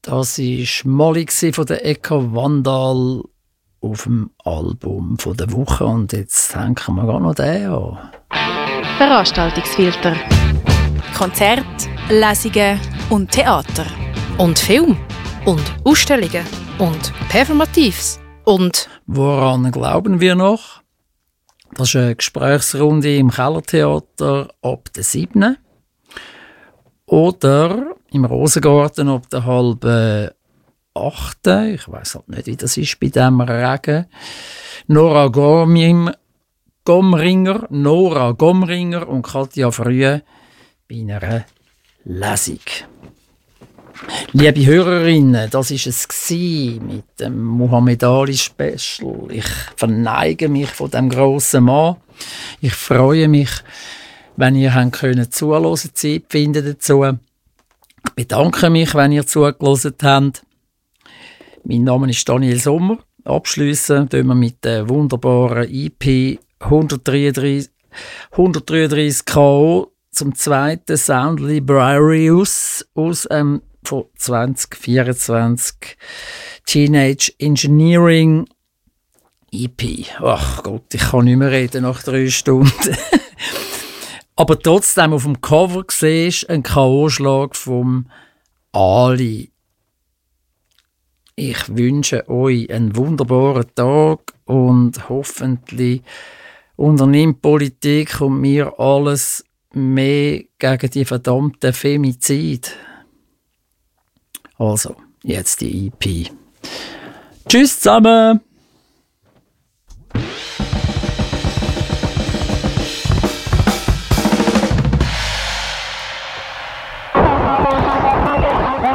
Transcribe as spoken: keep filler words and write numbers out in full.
Das war Molly von der Eka Vandal auf dem Album von der Woche. Und jetzt hängen wir gar noch den an. Veranstaltungsfilter. Konzert, Lesungen und Theater. Und Film. Und Ausstellungen. Und Performatives. Und woran glauben wir noch? Das ist eine Gesprächsrunde im Kellertheater ab der siebten Oder im Rosengarten ab der halben achten Ich weiss halt nicht, wie das ist bei diesem Regen. Nora Gomim, Gomringer, Nora Gomringer und Katja Frühe bei einer Lesung. Liebe Hörerinnen, das war es mit dem Muhammad Ali Special. Ich verneige mich von dem grossen Mann. Ich freue mich, wenn ihr können zuhören, Zeit finden dazu. Ich bedanke mich, wenn ihr zugehört habt. Mein Name ist Daniel Sommer. Abschliessen tun wir mit der wunderbaren E P hundertdreiunddreißig K O zum zweiten Sound Librarius aus ähm, von zwanzig vierundzwanzig Teenage Engineering E P. Ach Gott, ich kann nicht mehr reden nach drei Stunden. Aber trotzdem auf dem Cover siehst du einen K O-Schlag vom Ali. Ich wünsche euch einen wunderbaren Tag und hoffentlich unternimmt Politik und mir alles mehr gegen die verdammten Femizid. Also, jetzt die E P. Tschüss zusammen!